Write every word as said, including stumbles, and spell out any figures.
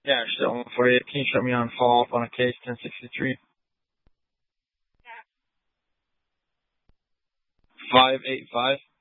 Yeah, still one forty-eight. Can you show me on follow up on a case ten sixty-three? five eight five.